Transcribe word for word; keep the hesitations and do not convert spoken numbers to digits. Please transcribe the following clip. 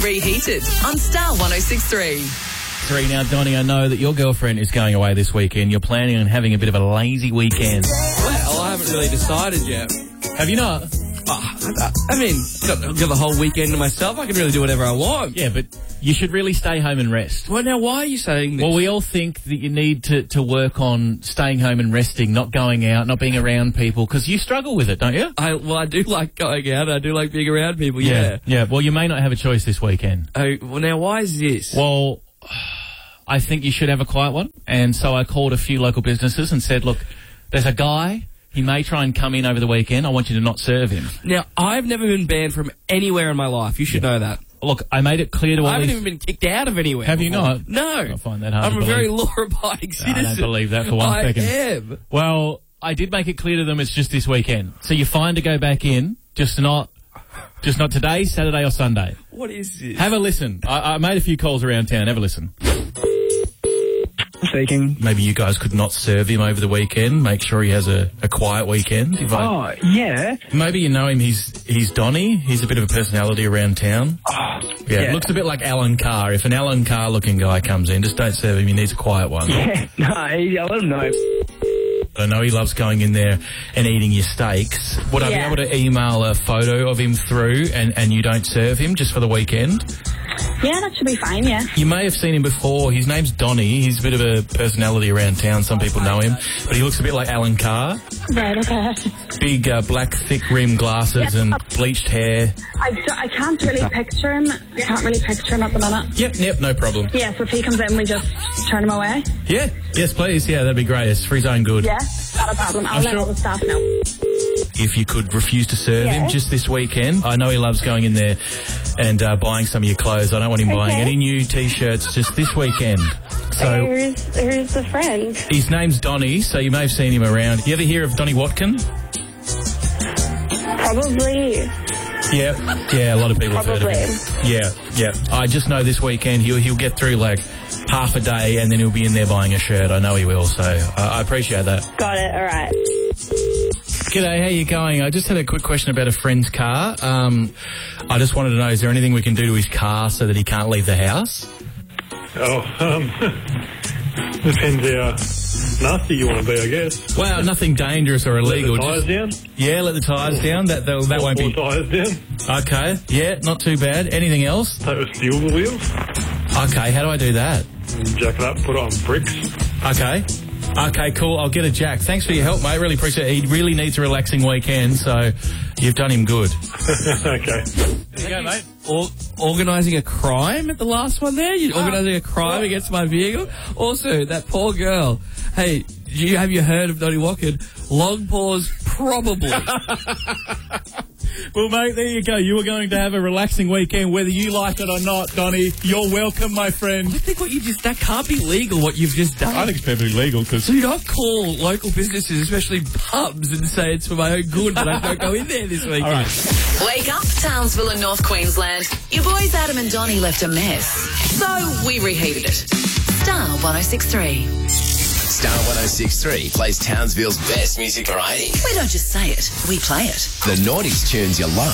Reheated on Star one oh six point three. Three now, Donnie, I know that your girlfriend is going away this weekend. You're planning on having a bit of a lazy weekend. Well, I haven't really decided yet. Have you not? Oh, I, I mean, got, got the whole weekend to myself. I can really do whatever I want. Yeah, but you should really stay home and rest. Well, now, why are you saying this? Well, we all think that you need to, to work on staying home and resting, not going out, not being around people, because you struggle with it, don't you? I, well, I do like going out. I do like being around people, yeah. Yeah, yeah. Well, you may not have a choice this weekend. Oh, well, now, why is this? Well, I think you should have a quiet one. And so I called a few local businesses and said, look, there's a guy. He may try and come in over the weekend. I want you to not serve him. Now, I've never been banned from anywhere in my life. You should yeah. know that. Look, I made it clear to all I haven't these... even been kicked out of anywhere. Have before. you not? No. I find that hard I'm to a believe. very law-abiding citizen. I don't believe that for one I second. I am. Well, I did make it clear to them it's just this weekend. So you're fine to go back in, just not... Just not today, Saturday or Sunday. What is this? Have a listen. I, I made a few calls around town. Have a listen. Speaking. Maybe you guys could not serve him over the weekend. Make sure he has a, a quiet weekend. If I, Oh, yeah. maybe you know him. He's he's Donnie. He's a bit of a personality around town. Oh, Yeah, yeah. looks a bit like Alan Carr. If an Alan Carr-looking guy comes in, just don't serve him. He needs a quiet one. Yeah, no, I'll let him know. I know he loves going in there and eating your steaks. Would I Yeah. be able to email a photo of him through and, and you don't serve him just for the weekend? Yeah, that should be fine, yeah. You may have seen him before. His name's Donnie. He's a bit of a personality around town. Some people know him. But he looks a bit like Alan Carr. Right, okay. Big, uh, black, thick rim glasses Yep. and bleached hair. I, d- I can't really picture him. I can't really picture him at the minute. Yep, yep, no problem. Yeah, so if he comes in, we just turn him away. Yeah, yes, please. Yeah, that'd be great. It's for his own good. Yeah, not a problem. I'll I'm let sure- all the staff know. If you could refuse to serve Yeah. him just this weekend. I know he loves going in there and uh, buying some of your clothes. I don't want him buying Okay. any new T-shirts just this weekend. So Who's, who's the friend? his name's Donnie, so you may have seen him around. You ever hear of Donnie Watkin? Probably. Yeah, yeah, a lot of people have heard of him. Yeah, yeah. I just know this weekend he'll he'll get through like half a day and then he'll be in there buying a shirt. I know he will, so uh, I appreciate that. Got it, all right. G'day, how you going? I just had a quick question about a friend's car. Um, I just wanted to know, is there anything we can do to his car so that he can't leave the house? Oh, um, depends how nasty you want to be, I guess. Well, nothing dangerous or illegal. Let the tyres just- down. Yeah, let the tyres down. That that, that won't Four be... tyres down. Okay, yeah, not too bad. Anything else? Take the steel wheels. Okay, how do I do that? And jack it up, put it on bricks. Okay. Okay, cool. I'll get a jack. Thanks for your help, mate. Really appreciate it. He really needs a relaxing weekend, so you've done him good. Okay. There you go, mate. Or, organising a crime at the last one there? You're organising a crime against my vehicle? Also, that poor girl. Hey, do you, have you heard of Donnie Watkin? Long pause, probably. Well, mate, there you go. You were going to have a relaxing weekend, whether you like it or not, Donnie. You're welcome, my friend. I think what you just, that can't be legal, what you've just done. I think it's perfectly legal, because... So you don't call local businesses, especially pubs, and say it's for my own good, but I don't go in there this weekend. All right. Wake up, Townsville and North Queensland. Your boys Adam and Donnie left a mess. So we reheated it. Star one oh six point three. Star one oh six point three plays Townsville's best music variety. We don't just say it, we play it. The naughties tunes you love.